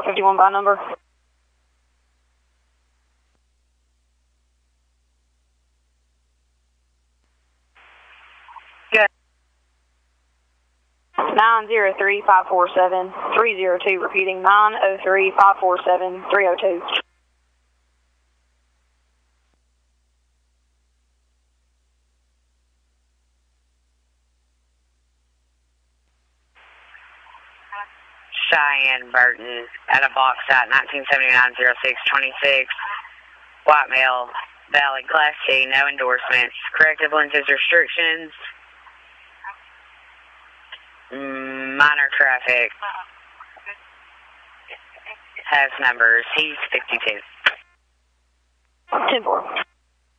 10-4-51 by number. Good. 903-547-302, repeating 903-547-302. Cheyenne Burton at a box at 1979-06-26. White male, valid Class C, no endorsements. Corrective lenses restrictions. Minor traffic. Has numbers. He's 52. 10-4.